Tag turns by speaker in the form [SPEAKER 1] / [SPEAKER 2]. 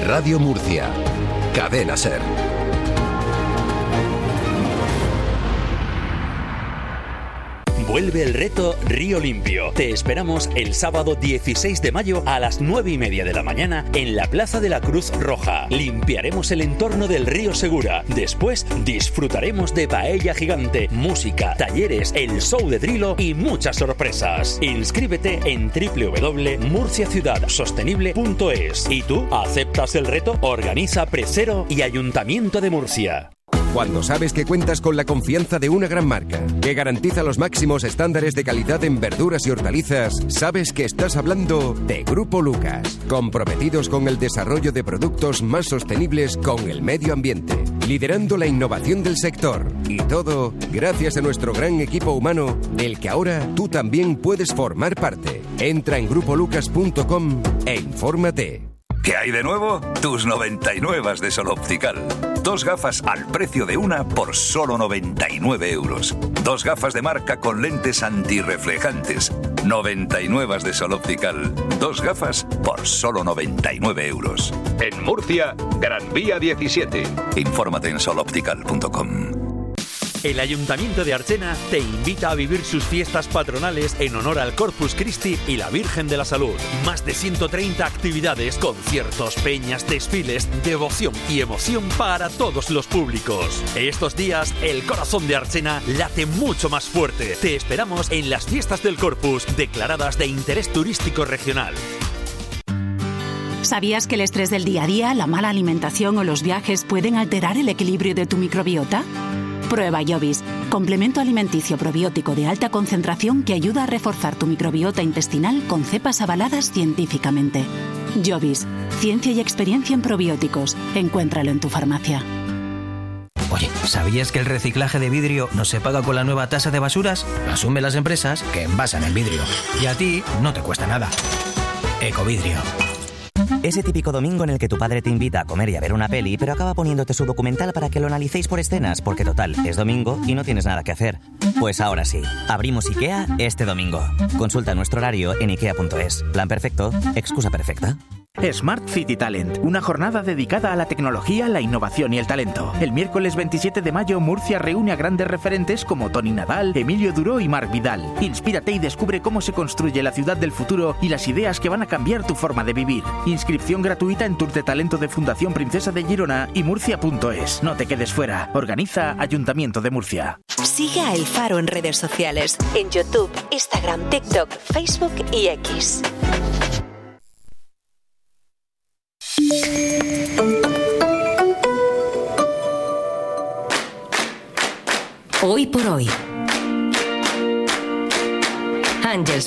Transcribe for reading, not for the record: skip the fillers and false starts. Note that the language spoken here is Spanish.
[SPEAKER 1] Radio Murcia. Cadena SER.
[SPEAKER 2] Vuelve el reto Río Limpio. Te esperamos el sábado 16 de mayo a las 9:30 de la mañana en la Plaza de la Cruz Roja. Limpiaremos el entorno del río Segura. Después disfrutaremos de paella gigante, música, talleres, el show de Drilo y muchas sorpresas. Inscríbete en www.murciaciudadsostenible.es. ¿Y tú aceptas el reto? Organiza Presero y Ayuntamiento de Murcia.
[SPEAKER 1] Cuando sabes que cuentas con la confianza de una gran marca, que garantiza los máximos estándares de calidad en verduras y hortalizas, sabes que estás hablando de Grupo Lucas, comprometidos con el desarrollo de productos más sostenibles con el medio ambiente, liderando la innovación del sector. Y todo gracias a nuestro gran equipo humano, del que ahora tú también puedes formar parte. Entra en grupolucas.com e infórmate.
[SPEAKER 3] ¿Qué hay de nuevo? Tus 99 de Sol Optical. 2 gafas al precio de una por solo 99 euros. 2 gafas de marca con lentes antirreflejantes. 99 de Sol Optical. 2 gafas por solo 99 euros.
[SPEAKER 4] En Murcia, Gran Vía 17.
[SPEAKER 3] Infórmate en soloptical.com.
[SPEAKER 2] El Ayuntamiento de Archena te invita a vivir sus fiestas patronales en honor al Corpus Christi y la Virgen de la Salud. Más de 130 actividades, conciertos, peñas, desfiles, devoción y emoción para todos los públicos. Estos días, el corazón de Archena late mucho más fuerte. Te esperamos en las fiestas del Corpus, declaradas de interés turístico regional.
[SPEAKER 5] ¿Sabías que el estrés del día a día, la mala alimentación o los viajes pueden alterar el equilibrio de tu microbiota? Prueba Jovis, complemento alimenticio probiótico de alta concentración que ayuda a reforzar tu microbiota intestinal con cepas avaladas científicamente. Jovis, ciencia y experiencia en probióticos. Encuéntralo en tu farmacia.
[SPEAKER 6] Oye, ¿sabías que el reciclaje de vidrio no se paga con la nueva tasa de basuras? Lo asumen las empresas que envasan el vidrio. Y a ti no te cuesta nada. Ecovidrio.
[SPEAKER 7] Ese típico domingo en el que tu padre te invita a comer y a ver una peli, pero acaba poniéndote su documental para que lo analicéis por escenas, porque total, es domingo y no tienes nada que hacer. Pues ahora sí, abrimos IKEA este domingo. Consulta nuestro horario en ikea.es. Plan perfecto, excusa perfecta.
[SPEAKER 8] Smart City Talent, una jornada dedicada a la tecnología, la innovación y el talento. El miércoles 27 de mayo, Murcia reúne a grandes referentes como Toni Nadal, Emilio Duró y Marc Vidal. Inspírate y descubre cómo se construye la ciudad del futuro y las ideas que van a cambiar tu forma de vivir. Inscripción gratuita en Tour de Talento de Fundación Princesa de Girona y murcia.es. No te quedes fuera. Organiza Ayuntamiento de Murcia.
[SPEAKER 9] Sigue a El Faro en redes sociales, en YouTube, Instagram, TikTok, Facebook y X.
[SPEAKER 10] Hoy por hoy. Ángels